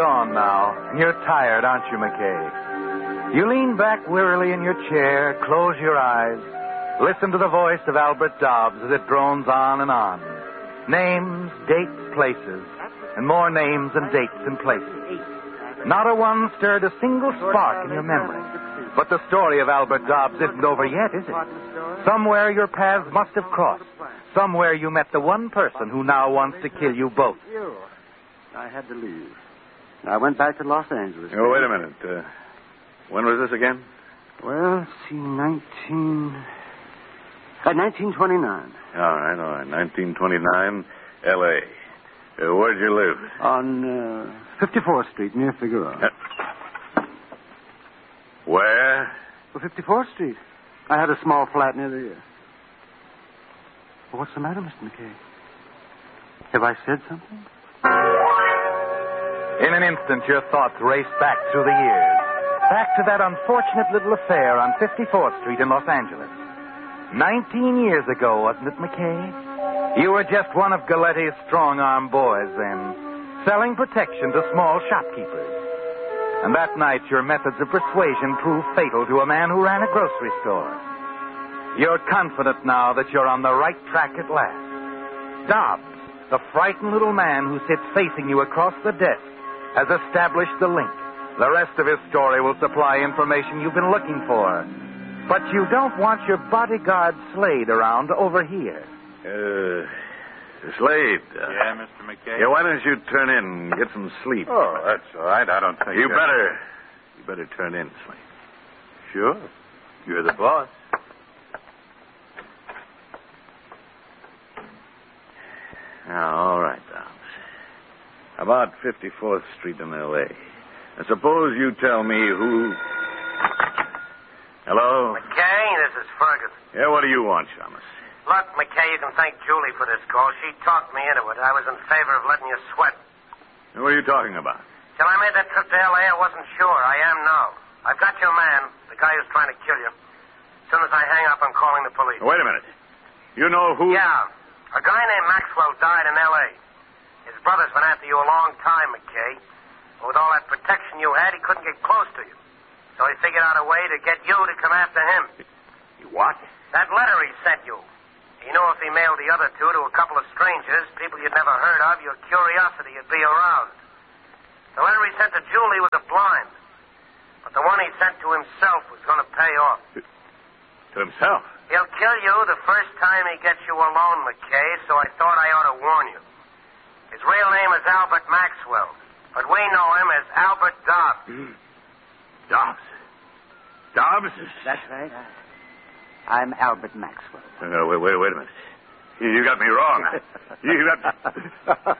On now. You're tired, aren't you, McKay? You lean back wearily in your chair, close your eyes, listen to the voice of Albert Dobbs as it drones on and on. Names, dates, places, and more names and dates and places. Not a one stirred a single spark in your memory. But the story of Albert Dobbs isn't over yet, is it? Somewhere your paths must have crossed. Somewhere you met the one person who now wants to kill you both. I had to leave. I went back to Los Angeles. Oh, wait a minute. When was this again? Well, let's see, 1929. All right. 1929, L.A. Where'd you live? On 54th Street, near Figueroa. Where? 54th Street. I had a small flat near the... Well, what's the matter, Mr. McKay? Have I said something? In an instant, your thoughts race back through the years. Back to that unfortunate little affair on 54th Street in Los Angeles. 19 years ago, wasn't it, McKay? You were just one of Galetti's strong-arm boys then, selling protection to small shopkeepers. And that night, your methods of persuasion proved fatal to a man who ran a grocery store. You're confident now that you're on the right track at last. Dobbs, the frightened little man who sits facing you across the desk, has established the link. The rest of his story will supply information you've been looking for. But you don't want your bodyguard Slade around over here. Slade. Yeah, Mr. McKay? Yeah, why don't you turn in and get some sleep? Oh, that's all right. I don't think... You better turn in, Slade. Sure. You're the boss. Now, all right, Dobbs. About 54th Street in L.A. Now, suppose you tell me who... Hello? McKay, this is Ferguson. Yeah, what do you want, Shamus? Look, McKay, you can thank Julie for this call. She talked me into it. I was in favor of letting you sweat. What are you talking about? Till I made that trip to L.A., I wasn't sure. I am now. I've got your man, the guy who's trying to kill you. As soon as I hang up, I'm calling the police. Wait a minute. You know who... Yeah. A guy named Maxwell died in L.A. His brother's been after you a long time, McKay. With all that protection you had, he couldn't get close to you. So he figured out a way to get you to come after him. What? That letter he sent you. He knew if he mailed the other two to a couple of strangers, people you'd never heard of, your curiosity would be aroused. The letter he sent to Julie was a blind. But the one he sent to himself was going to pay off. To himself? He'll kill you the first time he gets you alone, McKay, so I thought I ought to warn you. His real name is Albert Maxwell, but we know him as Albert Dobbs. Dobbs? Dobbs? That's right. I'm Albert Maxwell. Wait a minute. You got me wrong. You got...